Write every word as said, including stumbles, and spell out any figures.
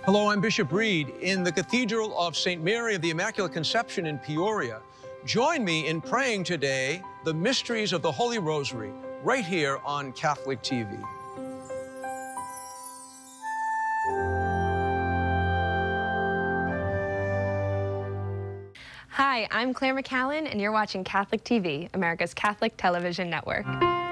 Hello, I'm Bishop Reed in the Cathedral of Saint Mary of the Immaculate Conception in Peoria. Join me in praying today the mysteries of the Holy Rosary right here on Catholic T V. Hi, I'm Claire McCallan, and you're watching Catholic T V, America's Catholic television network.